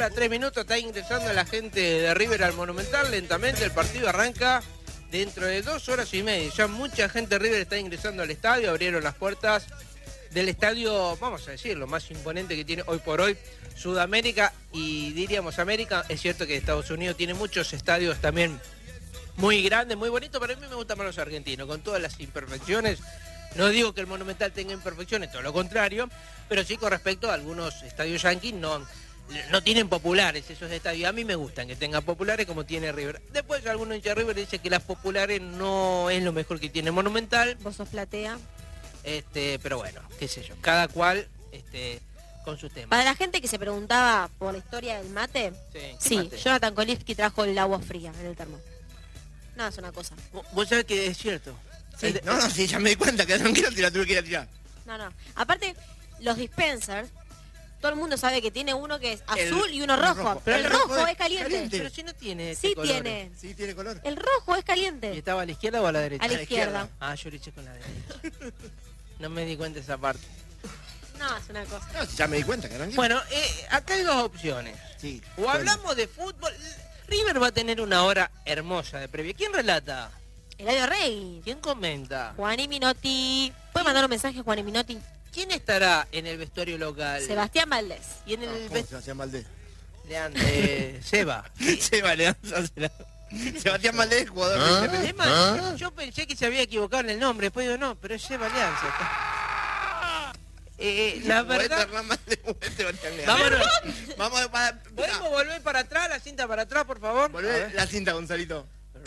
hora, 3 minutos, está ingresando la gente de River al Monumental. Lentamente el partido arranca dentro de 2 horas y media. Ya mucha gente de River está ingresando al estadio, abrieron las puertas del estadio, vamos a decir, lo más imponente que tiene hoy por hoy Sudamérica y diríamos América. Es cierto que Estados Unidos tiene muchos estadios también muy grandes, muy bonitos, pero a mí me gustan más los argentinos, con todas las imperfecciones. No digo que el Monumental tenga imperfecciones, todo lo contrario, pero sí con respecto a algunos estadios yanquis no tienen populares esos estadios. A mí me gustan que tengan populares como tiene River. Después algunos hinchas de River dicen que las populares no es lo mejor que tiene Monumental. Vos sos platea. Pero bueno, qué sé yo, cada cual con sus temas. Para la gente que se preguntaba por la historia del mate, sí, mate? Jonathan Kolivsky trajo el agua fría en el termo. No, es una cosa. Vos sabés que es cierto. Sí. No, sí, ya me di cuenta que tranquilo, tuve que ir a tirar. No. Aparte, los dispensers, todo el mundo sabe que tiene uno que es azul y uno rojo. Pero el rojo es caliente. Pero si no tiene Sí color. tiene. Sí, tiene color. El rojo es ¿Y caliente. estaba a la izquierda o a la derecha? A la izquierda. Ah, yo le eché con la derecha. No me di cuenta de esa parte. No, es una cosa. No, ya me di cuenta que tranquilo. Bueno, acá hay 2 opciones. Sí. O hablamos de fútbol. River va a tener una hora hermosa de previa. ¿Quién relata? Eladio Rey. ¿Quién comenta? Juani Minotti. ¿Puede mandar un mensaje a Juani Minotti? ¿Quién estará en el vestuario local? Sebastián Valdés. Y en el ¿Cómo Sebastián Valdés? Seba. Seba Leandro. Sebastián Valdés, jugador de Independiente. Yo pensé que se había equivocado en el nombre, después digo, no, pero es Seba Alianza. La verdad... Vámonos. Vamos para... ¿Podemos volver para atrás, la cinta para atrás, por favor? Volver la cinta, Gonzalito.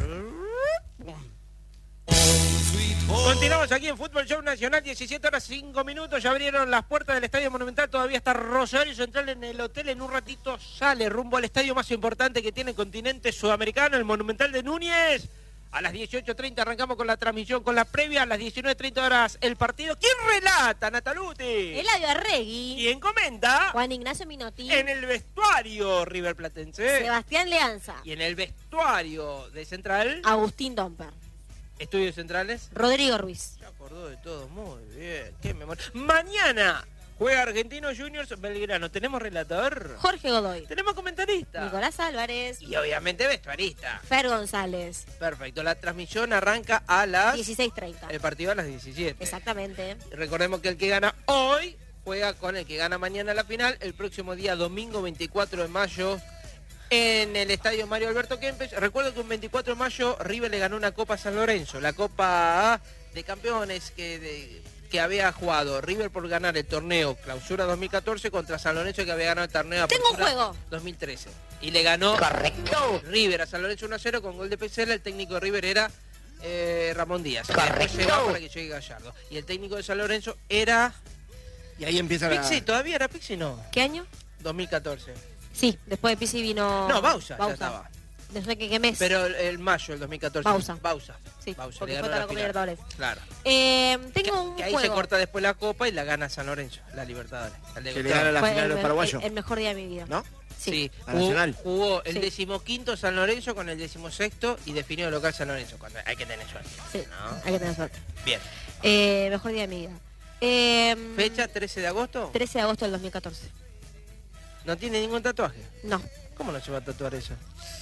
Continuamos aquí en Fútbol Show Nacional, 17 horas 5 minutos, ya abrieron las puertas del Estadio Monumental, todavía está Rosario Central en el hotel, en un ratito sale rumbo al estadio más importante que tiene el continente sudamericano, el Monumental de Núñez. A las 18:30 arrancamos con la transmisión, con la previa, a las 19:30 horas el partido. ¿Quién relata, Nataluti? Eladio Arregui. ¿Quién comenta? Juan Ignacio Minotti. En el vestuario River Platense. Sebastián Leanza. Y en el vestuario de Central. Agustín Domper. Estudios Centrales. Rodrigo Ruiz. Se acordó de todo, muy bien. Qué memoria. Mañana juega Argentinos Juniors Belgrano. ¿Tenemos relatador? Jorge Godoy. ¿Tenemos comentarista? Nicolás Álvarez. Y obviamente vestuarista. Fer González. Perfecto. La transmisión arranca a las... 16:30. El partido a las 17. Exactamente. Recordemos que el que gana hoy juega con el que gana mañana la final. El próximo día, domingo 24 de mayo, en el estadio Mario Alberto Kempes. Recuerdo que un 24 de mayo River le ganó una Copa San Lorenzo, la Copa de Campeones que había jugado River por ganar el torneo Clausura 2014 contra San Lorenzo, que había ganado el torneo Tengo un Apertura juego. 2013. Y le ganó River a San Lorenzo 1-0 con gol de Pesela. El técnico de River era Ramón Díaz. Después se va para que llegue Gallardo. Y el técnico de San Lorenzo era... Y ahí empieza la... Pixi, ¿todavía era Pixi? No. ¿Qué año? 2014. Sí, después de Pizzi vino... No, Bausa ya estaba. No sé qué mes. Pero el mayo del 2014. Bausa. Sí, Bausa, porque le fue ganó la Copa final. Libertadores. Claro. Tengo un que ahí juego. se corta después la Copa y la gana San Lorenzo, la Libertadores. Que le gana la Fue final a los paraguayos. el mejor día de mi vida. ¿No? Sí. A Nacional. Jugó el Sí. 15º San Lorenzo con el 16º y definió el local San Lorenzo. Cuando hay que tener suerte. Sí, ¿No? hay que tener suerte. Bien. Mejor día de mi vida. ¿Fecha 13 de agosto? 13 de agosto del 2014. ¿No tiene ningún tatuaje? No, ¿Cómo no se va a tatuar eso?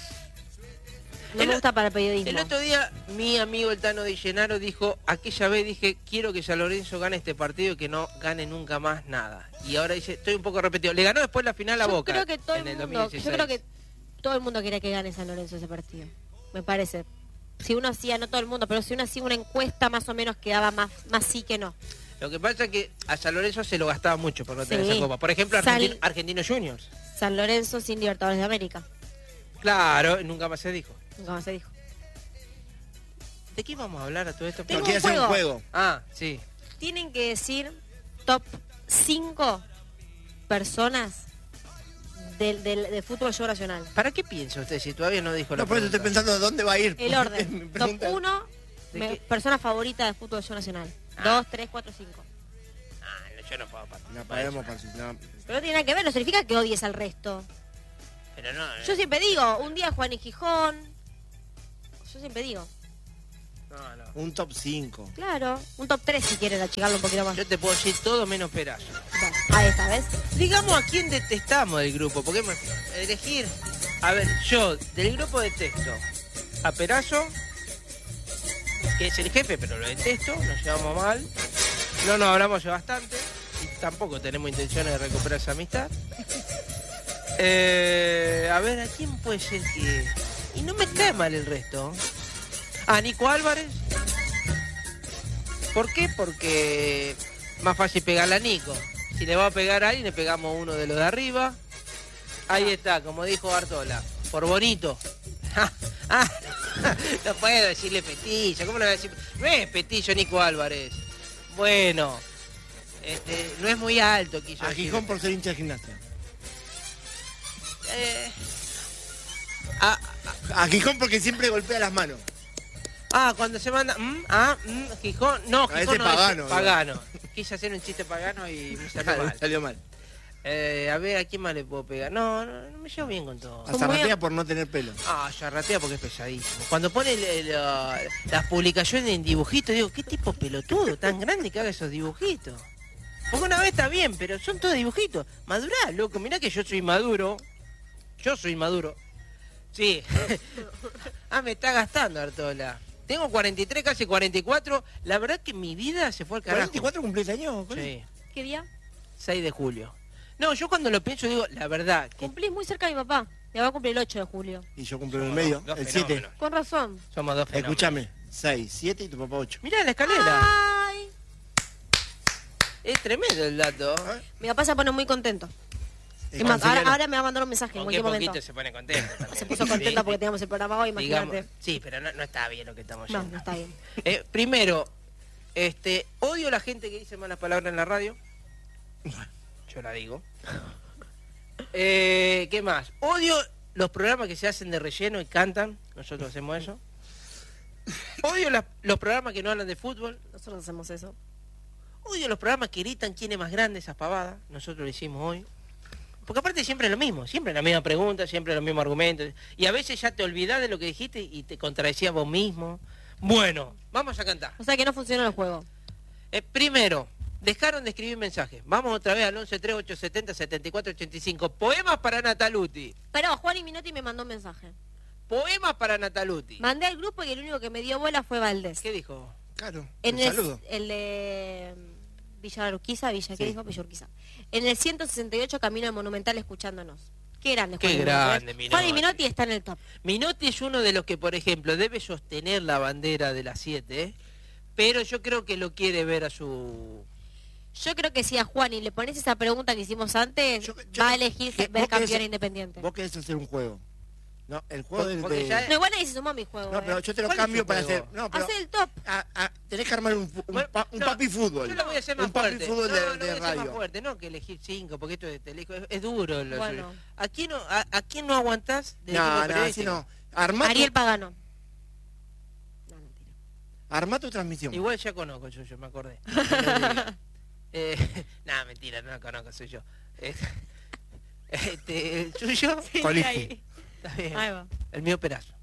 no me gusta para el periodismo. El otro día mi amigo el Tano Di Gennaro dijo, aquella vez dije, quiero que San Lorenzo gane este partido y que no gane nunca más nada. Y ahora dice, estoy un poco repetido. Le ganó después la final a Yo Boca creo que todo en el el mundo, 2016. yo creo que todo el mundo quería que gane San Lorenzo ese partido. Me parece. Si uno hacía, no todo el mundo, pero si uno hacía una encuesta más o menos quedaba más sí que no. Lo que pasa es que a San Lorenzo se lo gastaba mucho por no tener Sí. esa copa. Por ejemplo, Argentinos Juniors. San Lorenzo sin Libertadores de América. Claro, nunca más se dijo. Nunca más se dijo. ¿De qué vamos a hablar a todo esto? Tengo ¿Por qué un hacer un juego. juego? Ah, sí. Tienen que decir top 5 personas del fútbol show nacional. ¿Para qué piensa usted si todavía no dijo la No, por eso estoy pregunta? pensando dónde va a ir. El orden. Me Top preguntan. 1, ¿De qué? persona favorita del fútbol show nacional. Ah. 2, 3, 4, 5. Ah, no, yo no puedo participar. No podemos participar. Pero no tiene nada que ver, no significa que odies al resto. Pero no, Yo siempre digo, un día Juan y Gijón. Yo siempre digo. No. Un top 5. Claro, un top 3 si quieres achicarlo un poquito más. Yo te puedo decir todo menos Perazo. Bueno, ahí está, ¿ves? Digamos a quién detestamos del grupo, porque elegir... A ver, yo del grupo detesto a Perazo, que es el jefe, pero lo detesto, nos llevamos mal. No nos hablamos hace bastante y tampoco tenemos intenciones de recuperar esa amistad. A ver, ¿a quién puede ser que...? Y no me cae mal el resto. ¿A Nico Álvarez? ¿Por qué? Porque más fácil pegarle a Nico. Si le va a pegar a alguien, le pegamos uno de los de arriba. Ahí está, como dijo Bartola, por bonito. No puedo decirle Petillo, ¿cómo le voy a decir? No es Petillo Nico Álvarez. Bueno, no es muy alto, quiso A decir. Gijón por ser hincha de Gimnasia. A Gijón porque siempre golpea las manos. Cuando se manda... Gijón... No, A Gijón ese no, pagano, ese pagano. Quise hacer un chiste pagano y me salió mal. Salió mal. A ver, ¿a quién más le puedo pegar? No me llevo bien con todo. A Zarratea por no tener pelo. Zarratea porque es pesadísimo. Cuando pone las publicaciones en dibujitos, digo, ¿qué tipo pelotudo tan grande que haga esos dibujitos? Porque una vez está bien, pero son todos dibujitos. Madurá, loco, mirá que yo soy maduro. Yo soy maduro. Sí. Me está gastando, Artola. Tengo 43, casi 44. La verdad que mi vida se fue al carajo. ¿44 cumplís años? Sí. ¿Qué día? 6 de julio. No, yo cuando lo pienso digo, la verdad. Que Cumplís muy cerca de mi papá. Mi papá cumple el 8 de julio. Y yo cumplo en el medio, dos el 7. fenómenos. Con razón. Somos dos fenómenos. Escúchame, 6, 7 y tu papá 8. Mirá la escalera. Ay. Es tremendo el dato. Mi papá se pone muy contento. Es más, ahora me va a mandar un mensaje en Aunque cualquier poquito momento. se pone contento también. Se puso contenta Sí. porque teníamos el programa hoy, imagínate. Digamos, sí, pero no está bien lo que estamos No, haciendo. no está bien. Primero, odio a la gente que dice malas palabras en la radio. Yo la digo. ¿Qué más? Odio los programas que se hacen de relleno y cantan. Nosotros hacemos eso. Odio los programas que no hablan de fútbol. Nosotros hacemos eso. Odio los programas que gritan quién es más grande, esas pavadas. Nosotros lo hicimos hoy. Porque aparte siempre es lo mismo, siempre la misma pregunta, siempre los mismos argumentos. Y a veces ya te olvidás de lo que dijiste y te contradecías vos mismo. Bueno, vamos a cantar. O sea que no funciona el juego. Primero, dejaron de escribir mensajes. Vamos otra vez al 1138707485. Poemas para Nataluti. Pero Juan y Minotti me mandó un mensaje. Poemas para Nataluti. Mandé al grupo y el único que me dio bola fue Valdés. ¿Qué dijo? Claro, En un saludo. el de Villa Urquiza, ¿qué Sí. dijo? Villa Urquiza. En el 168 camino al Monumental escuchándonos. Qué grande, Qué Juan y grande, Minotti. Juan y Minotti. Minotti está en el top. Minotti es uno de los que, por ejemplo, debe sostener la bandera de las 7, pero yo creo que lo quiere ver a su... Yo creo que si a Juan y le pones esa pregunta que hicimos antes, Yo- va a elegir ¿Vos ver querés- campeón independiente. Vos querés hacer un juego. No, el juego Porque del... ya- No, igual nadie se sumó a mi juego. No, pero yo te lo ¿Cuál es cambio tu para juego? hacer... No, pero Hace el top. tenés que armar un Bueno, un no, papi fútbol. Yo lo voy a hacer más un papi fuerte. fútbol No, de lo voy a hacer más radio. fuerte, no que elegir 5, porque esto te elijo, es duro. Bueno. ¿A quién no aguantás del equipo No, así periodístico? no. Armá Ariel tu, Pagano. No, mentira. armá tu transmisión. Igual ya conozco el suyo, me acordé. Nada, mentira, no lo conozco, soy yo. El suyo, Colegio. ahí. está bien. Ahí va. El mío Perazo.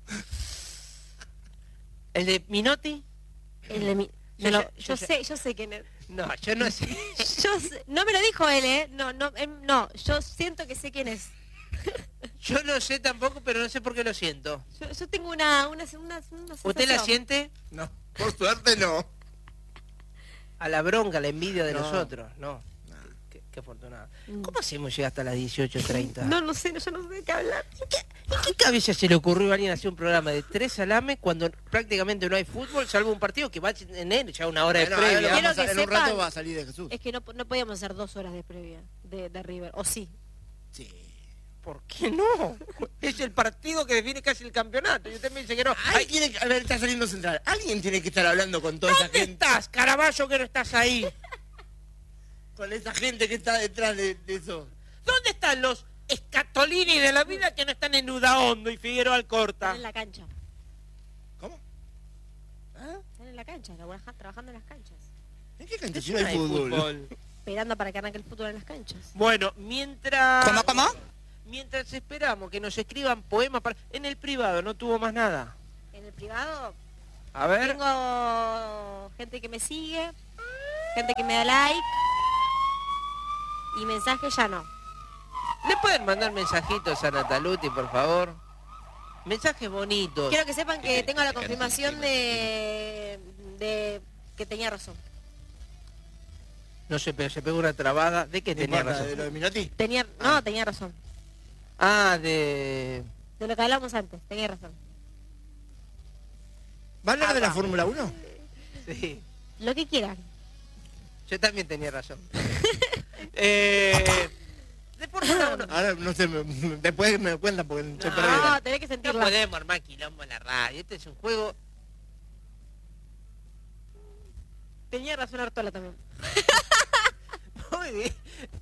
El de Minotti, El de mi- Yo no, ya- yo yo sé quién es. no, yo no sé. No me lo dijo él, ¿eh? No, yo siento que sé quién es. Yo no sé tampoco, pero no sé por qué lo siento. Yo tengo una ¿Usted la sensación. siente? No, por suerte no. A la bronca, a la envidia de No. nosotros, no. Qué afortunado. Mm. ¿Cómo hacemos llegar hasta las 18:30? No sé, yo no sé de qué hablar. ¿En qué cabeza se le ocurrió a alguien hacer un programa de 3 salames cuando prácticamente no hay fútbol, salvo un partido que va en él ya una hora de Bueno, ahora previa? lo vamos Quiero a- que en un rato sepan- va a salir de Jesús. Es que no podíamos hacer 2 horas de previa de River, o sí. Sí. ¿Por qué no? Es el partido que define casi el campeonato. Y usted me dice que no. Ay, tiene que, a ver, está saliendo central. Alguien tiene que estar hablando con toda esa ¿Dónde gente. estás, Caraballo, que no estás ahí? Con esa gente que está detrás de eso. ¿Dónde están los escatolini de la vida que no están en Udaondo y Figueroa Alcorta? Están en la cancha. ¿Cómo? Están en la cancha, trabajando en las canchas. ¿En qué cancha? ¿Qué Si no hay fútbol. Esperando para que arranque el fútbol en las canchas. Bueno, mientras... ¿Cómo? Mientras esperamos que nos escriban poemas para... En el privado no tuvo más nada. En el privado, A ver. Tengo gente que me sigue, gente que me da like y mensajes ya no. ¿Le pueden mandar mensajitos a Nataluti, por favor? Mensajes bonitos. Quiero que sepan que tengo la confirmación de que tenía razón. No sé, pero se pegó una trabada. ¿De qué tenía razón? ¿De lo de Minotti? Tenía razón. Ah, de lo que hablamos antes, tenía razón. ¿Va a hablar de la Fórmula 1? Sí. Lo que quieran. Yo también tenía razón. De Fórmula 1. Ahora no sé, después me cuentan porque estoy perdido. No, tenés que No sentirla. podemos armar quilombo en la radio. Este es un juego. Tenía razón Artola también. Muy bien.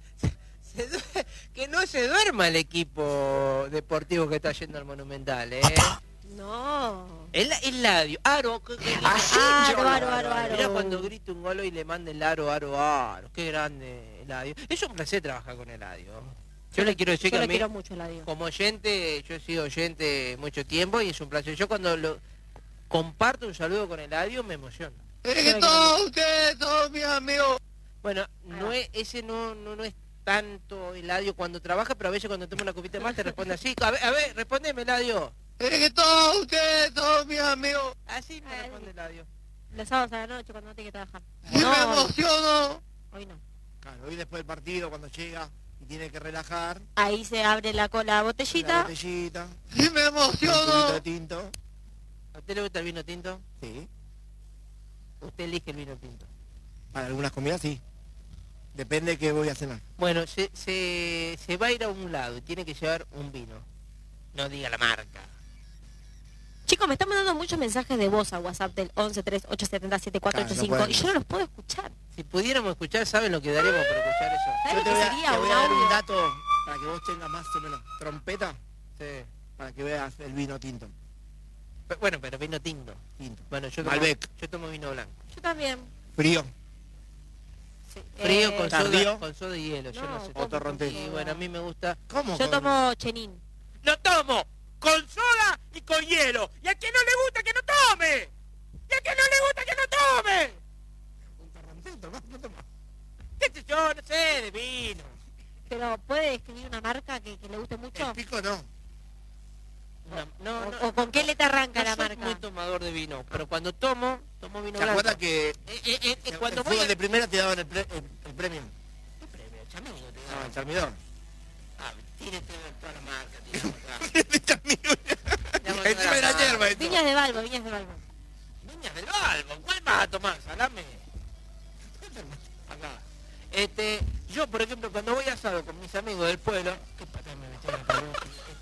Que no se duerma el equipo deportivo que está yendo al Monumental, ¿eh? No. El Ladio. Aro. Aro. Mirá cuando grita un gol y le manda el aro. Qué grande el Ladio. Es un placer trabajar con el Ladio. Yo le quiero decir que Yo a lo mí, quiero mucho, Ladio. como oyente, yo he sido oyente mucho tiempo y es un placer. Yo cuando comparto un saludo con el Ladio me emociono. Es que todos ustedes son mis amigos. Bueno, no es tanto Eladio cuando trabaja, pero a veces cuando toma una copita más te responde así. A ver, respondeme, Eladio. Es que todos ustedes son mis amigos. Así me responde Eladio. Los sábados a la noche cuando no tiene que trabajar. Y me emociono. Hoy no. Claro, hoy después del partido, cuando llega y tiene que relajar. Ahí se abre la botellita. La botellita. Y me emociono. Un tinto. ¿A usted le gusta el vino tinto? Sí. Usted elige el vino tinto. Para algunas comidas sí. Depende de qué voy a cenar. Bueno, se va a ir a un lado y tiene que llevar un vino. No diga la marca. Chicos, me están mandando muchos mensajes de voz a WhatsApp del 1138707485 Claro, y yo no los puedo escuchar. Si pudiéramos escuchar, ¿saben lo que daríamos por escuchar eso? ¿Sabes Yo lo te que voy, sería te voy un a dar un audio? dato para que vos tengas más o menos trompeta, Sí. para que veas el vino tinto. Bueno, pero vino tinto. Tinto. Bueno, yo Malbec. tomo vino blanco. Yo también. Frío. Sí. Frío con tardío. soda y hielo, yo no sé. o torrontés. Y bueno, a mí me gusta. ¿Cómo? Yo tomo chenín. ¡Lo tomo! ¡Con soda y con hielo! ¡Y a quien no le gusta que no tome! ¡Y a quien no le gusta que no tome! Un torrontés, tomás, no tomás. ¿Qué sé yo? No sé, de vino. Pero ¿puede describir una marca que le guste mucho? El pico no. ¿O con qué letra arranca la soy marca? muy tomador de vino, pero cuando tomo vino ¿Te blanco. acuerdas que Cuando el voy fútbol a... de primera te daban el premio? ¿Qué premio? El chamigo te No, da. el charmidor. Ah, tire toda la marca, tire El charmidor. Encima era hierba esto. Viñas de Balbo. Viñas del Balbo, ¿cuál vas a tomar? Salame. Acá. Yo, por ejemplo, cuando voy a asado con mis amigos del pueblo, qué patada me metí en la cabeza, es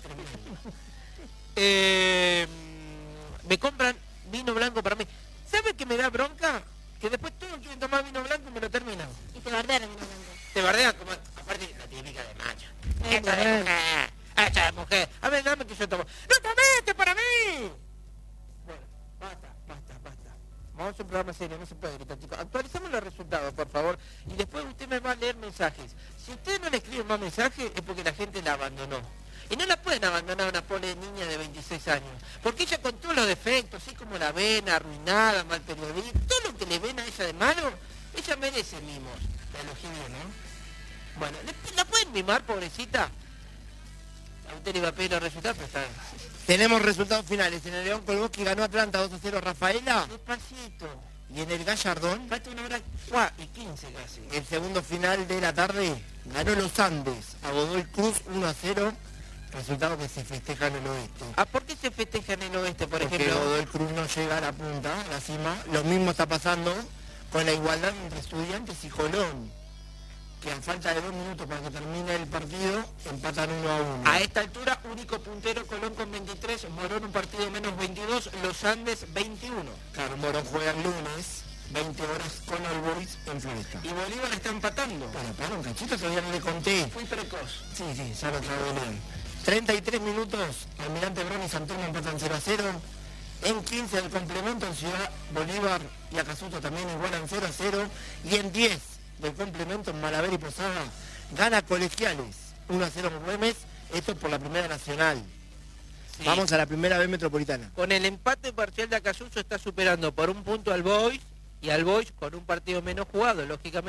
tremendo. Me compran vino blanco para mí. ¿Sabes qué me da bronca? Que después todos quieren tomar vino blanco y me lo terminan. Y te bardean el vino blanco. Te bardean como, aparte la típica de macho. Es Esta de mujer, esta de mujer. A ver, dame que yo tomo. ¡No tomaste para mí! Bueno, basta. Vamos a hacer un programa serio, no se puede gritar, chicos. Actualicemos los resultados, por favor. Y después usted me va a leer mensajes. Si usted no le escribe más mensajes, es porque la gente la abandonó. Y no la pueden abandonar a una pobre niña de 26 años. Porque ella con todos los defectos, así como la ven arruinada, mal periodista, todo lo que le ven a ella de malo, ella merece mimos. La elogié bien, ¿no? Bueno, ¿la pueden mimar, pobrecita? A usted le iba a pedir los resultados, pero está... Tenemos resultados finales. En el León Colboschi ganó Atlanta 2-0 Rafaela. Despacito. Y en el Gallardón, Falta 1 hora y 15 casi. el segundo final de la tarde, ganó Los Andes a Godoy Cruz 1-0. Resultado que se festeja en el oeste. ¿Ah, por qué se festeja en el oeste, por Porque ejemplo? Godoy Cruz no llega a la punta, a la cima. Lo mismo está pasando con la igualdad entre Estudiantes y Colón, que a falta de 2 minutos para que termine el partido, empatan 1-1. A esta altura, único puntero Colón con 23, Morón un partido menos 22, Los Andes 21. Claro, Morón juega el lunes, 20 horas con All Boys en Floresta. Y Bolívar está empatando. Bueno, para un cachito todavía no le conté. Muy precoz. Sí, ya lo traigo bien. 33 minutos, Almirante Brown y San Telmo empatan 0-0. En 15 del complemento, en Ciudad Bolívar y Acasuto también igualan 0-0. Y en 10 del complemento, en Malaver y Posada, gana Colegiales 1-0 en Güemes. Esto por la Primera Nacional. Sí. Vamos a la primera B metropolitana. Con el empate parcial de Acasuso está superando por un punto al Boys, y al Boys con un partido menos jugado, lógicamente.